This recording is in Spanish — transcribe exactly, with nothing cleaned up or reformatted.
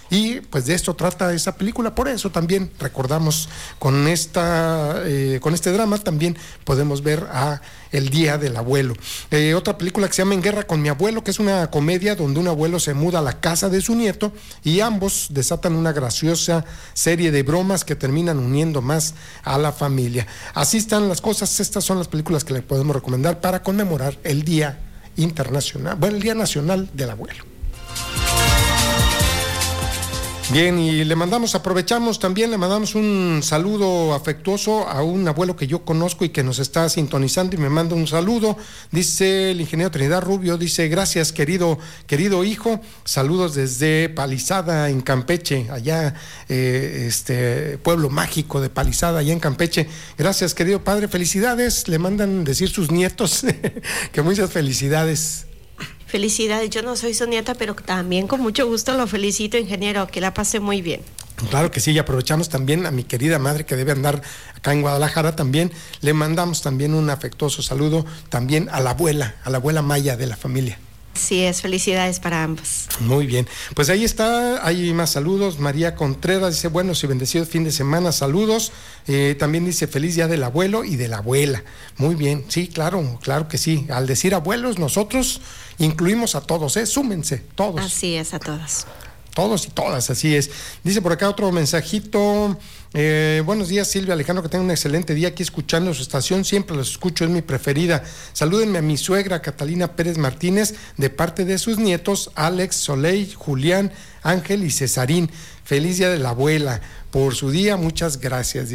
Y pues de esto trata esa película, por eso también recordamos con esta eh, con este drama también podemos ver a El Día del Abuelo. Eh, otra película que se llama En Guerra con mi abuelo, que es una comedia donde un abuelo se muda a la casa de su nieto y ambos desatan una graciosa serie de bromas que terminan uniendo más a la familia. Así están las cosas, estas son las películas que le podemos recomendar para conmemorar el Día Internacional, bueno, el Día Nacional del Abuelo. Bien, y le mandamos, aprovechamos también, le mandamos un saludo afectuoso a un abuelo que yo conozco y que nos está sintonizando y me manda un saludo. Dice el ingeniero Trinidad Rubio, dice, gracias querido, querido hijo, saludos desde Palizada en Campeche, allá, eh, este pueblo mágico de Palizada, allá en Campeche. Gracias querido padre, felicidades, le mandan decir sus nietos, que muchas felicidades. Felicidades, yo no soy su nieta, pero también con mucho gusto lo felicito, ingeniero, que la pase muy bien. Claro que sí, y aprovechamos también a mi querida madre que debe andar acá en Guadalajara también, le mandamos también un afectuoso saludo también a la abuela, a la abuela Maya de la familia. Sí, es felicidades para ambos. Muy bien, pues ahí está, hay más saludos. María Contreras dice, buenos y bendecidos fin de semana, saludos. Eh, también dice, feliz día del abuelo y de la abuela. Muy bien, sí, claro, claro que sí. Al decir abuelos, nosotros incluimos a todos, ¿eh? Súmense, todos. Así es, a todos. Todos y todas, así es. Dice por acá otro mensajito. Eh, buenos días, Silvia Alejandro, que tengan un excelente día aquí escuchando su estación, siempre los escucho, es mi preferida. Salúdenme a mi suegra Catalina Pérez Martínez de parte de sus nietos Alex, Soleil, Julián, Ángel y Cesarín. Feliz día de la abuela por su día, muchas gracias.